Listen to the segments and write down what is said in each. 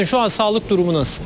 Şu an sağlık durumu nasıl?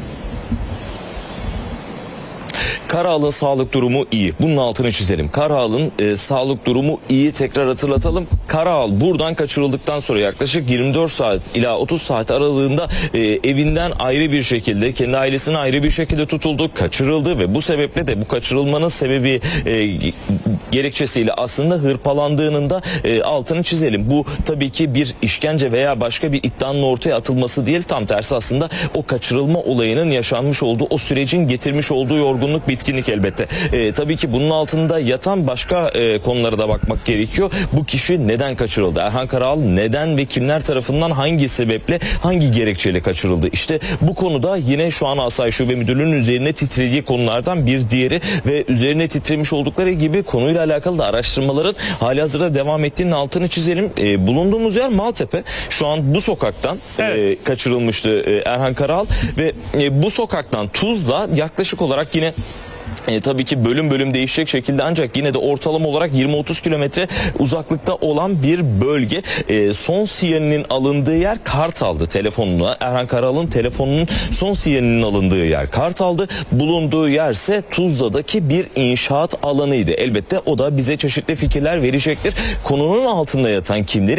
Karaağlı'nın sağlık durumu iyi. Bunun altını çizelim. Karaağlı'nın sağlık durumu iyi. Tekrar hatırlatalım. Karaağlı buradan kaçırıldıktan sonra yaklaşık 24 saat ila 30 saat aralığında evinden ayrı bir şekilde, kendi ailesine ayrı bir şekilde tutuldu, kaçırıldı ve bu sebeple de bu kaçırılmanın sebebi gerekçesiyle aslında hırpalandığının da altını çizelim. Bu tabii ki bir işkence veya başka bir iddianın ortaya atılması değil. Tam tersi aslında o kaçırılma olayının yaşanmış olduğu, o sürecin getirmiş olduğu yorgunluk, bitkinlik elbette. Tabii ki bunun altında yatan başka konulara da bakmak gerekiyor. Bu kişi neden kaçırıldı? Erhan Karaağlı neden ve kimler tarafından, hangi sebeple, hangi gerekçeyle kaçırıldı? İşte bu konuda yine şu an Asayiş Şube Müdürlüğü'nün üzerine titrediği konulardan bir diğeri ve üzerine titremiş oldukları gibi konuyla alakalı da araştırmaların halihazırda devam ettiğinin altını çizelim. Bulunduğumuz yer Maltepe. Şu an bu sokaktan kaçırılmıştı Erhan Karaağlı ve bu sokaktan Tuzla yaklaşık olarak yine tabii ki bölüm bölüm değişecek şekilde ancak yine de ortalama olarak 20-30 kilometre uzaklıkta olan bir bölge. Son sinyalinin alındığı yer Kartal'dı telefonuna. Erhan Karaağlı'nın telefonunun son sinyalinin alındığı yer Kartal'dı. Bulunduğu yerse Tuzla'daki bir inşaat alanıydı. Elbette o da bize çeşitli fikirler verecektir. Konunun altında yatan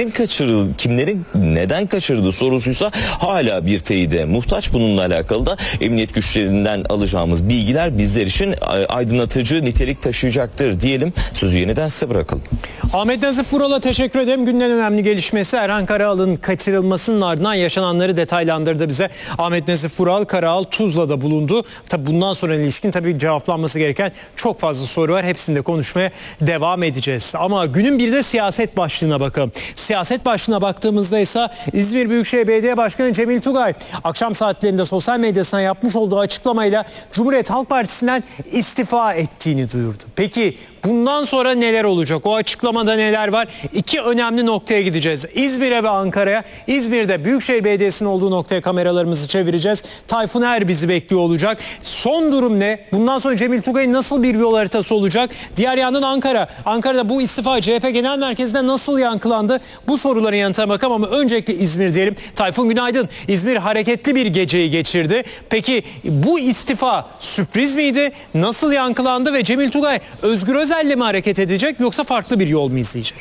kimlerin neden kaçırdığı sorusuysa hala bir teyide muhtaç. Bununla alakalı da emniyet güçlerinden alacağımız bilgiler bizler için aydınlatıcı nitelik taşıyacaktır diyelim. Sözü yeniden size bırakalım. Ahmet Nazif Vural'a teşekkür ederim. Günden önemli gelişmesi Erhan Karaağlı'nın kaçırılmasının ardından yaşananları detaylandırdı bize. Ahmet Nazif Vural, Karaağlı Tuzla'da bulundu. Tabi bundan sonra ilişkin tabii cevaplanması gereken çok fazla soru var. Hepsini de konuşmaya devam edeceğiz. Ama günün bir de siyaset başlığına bakalım. Siyaset başlığına baktığımızda ise İzmir Büyükşehir Belediye Başkanı Cemil Tugay akşam saatlerinde sosyal medyasına yapmış olduğu açıklamayla Cumhuriyet Halk Partisi'nden istifa ettiğini duyurdu. Peki bundan sonra neler olacak? O açıklamada neler var? İki önemli noktaya gideceğiz. İzmir'e ve Ankara'ya. İzmir'de Büyükşehir Belediyesi'nin olduğu noktaya kameralarımızı çevireceğiz. Tayfun Er bizi bekliyor olacak. Son durum ne? Bundan sonra Cemil Tugay'ın nasıl bir yol haritası olacak? Diğer yandan Ankara. Ankara'da bu istifa CHP Genel Merkezi'nde nasıl yankılandı? Bu soruların yanıtına bakalım ama öncelikle İzmir diyelim. Tayfun günaydın. İzmir hareketli bir geceyi geçirdi. Peki bu istifa sürpriz miydi? Nasıl yankılandı ve Cemil Tugay Özgür Özel'le mi hareket edecek yoksa farklı bir yol mu izleyecek?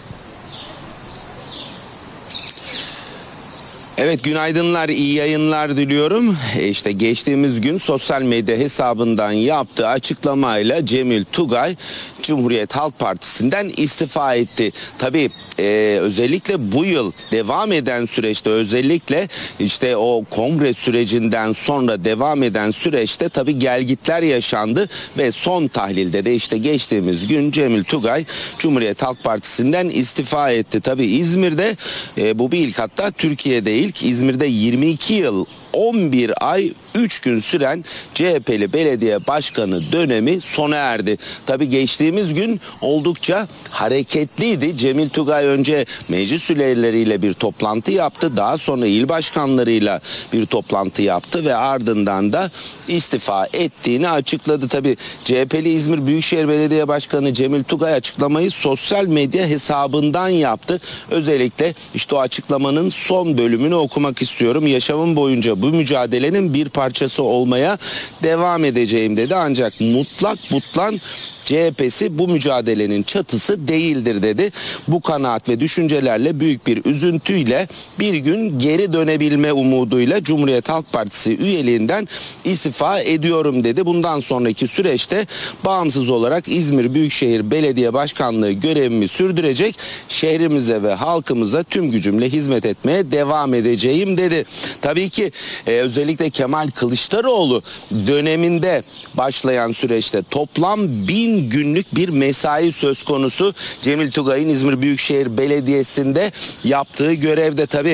Evet, günaydınlar, iyi yayınlar diliyorum. İşte geçtiğimiz gün sosyal medya hesabından yaptığı açıklamayla Cemil Tugay Cumhuriyet Halk Partisi'nden istifa etti. Tabii özellikle bu yıl devam eden süreçte, özellikle işte o kongre sürecinden sonra devam eden süreçte tabii gelgitler yaşandı ve son tahlilde de işte geçtiğimiz gün Cemil Tugay Cumhuriyet Halk Partisi'nden istifa etti. Tabii İzmir'de bu bir ilk, hatta Türkiye'de ilk. İzmir'de 22 yıl 11 ay 3 gün süren CHP'li belediye başkanı dönemi sona erdi. Tabii geçtiğimiz gün oldukça hareketliydi. Cemil Tugay önce meclis üyeleriyle bir toplantı yaptı. Daha sonra il başkanlarıyla bir toplantı yaptı ve ardından da istifa ettiğini açıkladı. Tabii CHP'li İzmir Büyükşehir Belediye Başkanı Cemil Tugay açıklamayı sosyal medya hesabından yaptı. Özellikle işte o açıklamanın son bölümünü okumak istiyorum. Yaşamım boyunca bu mücadelenin bir parçası olmaya devam edeceğim dedi. Ancak mutlak butlan CHP'si bu mücadelenin çatısı değildir dedi. Bu kanaat ve düşüncelerle büyük bir üzüntüyle bir gün geri dönebilme umuduyla Cumhuriyet Halk Partisi üyeliğinden istifa ediyorum dedi. Bundan sonraki süreçte bağımsız olarak İzmir Büyükşehir Belediye Başkanlığı görevimi sürdürecek, şehrimize ve halkımıza tüm gücümle hizmet etmeye devam edeceğim dedi. Tabii ki özellikle Kemal Kılıçdaroğlu döneminde başlayan süreçte toplam 1000 günlük bir mesai söz konusu. Cemil Tugay'ın İzmir Büyükşehir Belediyesi'nde yaptığı görevde tabii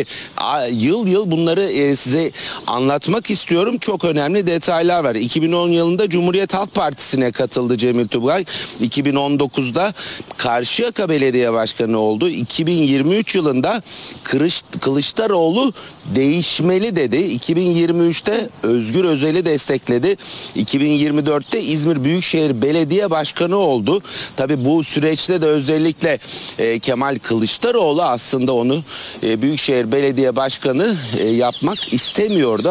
yıl yıl bunları size anlatmak istiyorum. Çok önemli detaylar var. 2010 yılında Cumhuriyet Halk Partisi'ne katıldı Cemil Tugay. 2019'da Karşıyaka Belediye Başkanı oldu. 2023 yılında Kılıçdaroğlu değişmeli dedi. 2023'te Özgür Özel'i destekledi. 2024'te İzmir Büyükşehir Belediye Başkanı oldu. Tabii bu süreçte de özellikle Kemal Kılıçdaroğlu aslında onu Büyükşehir Belediye Başkanı yapmak istemiyordu.